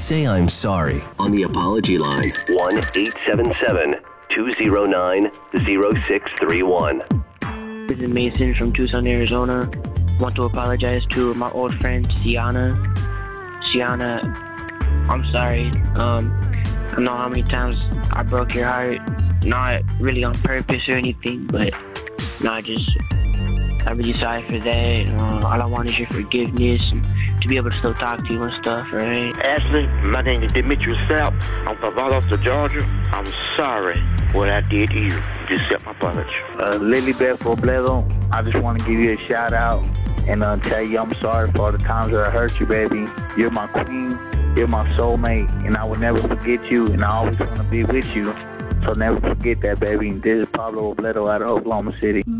say I'm sorry on the apology line. 1-877-209-0631. This is Mason from Tucson, Arizona. Want to apologize to my old friend, Sienna. Sienna, I'm sorry. I know how many times I broke your heart. Not really on purpose or anything, but I'm really sorry for that. All I want is your forgiveness and to be able to still talk to you and stuff, right? Ashley, my name is Demetrius Sapp. I'm from Valdosta, Georgia. I'm sorry what I did to you. Just accept my apology. Lilybeth Robledo, I just want to give you a shout out and tell you I'm sorry for all the times that I hurt you, baby. You're my queen. You're my soulmate, and I will never forget you, and I always want to be with you. So never forget that, baby. This is Pablo Robledo out of Oklahoma City.